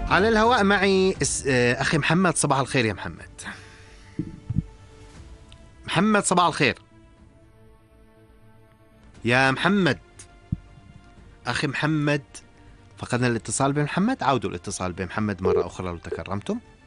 على الهواء معي أخي محمد. صباح الخير يا محمد. محمد صباح الخير يا محمد. أخي محمد، فقدنا الاتصال بمحمد. عودوا الاتصال بمحمد مرة أخرى لو تكرمتم.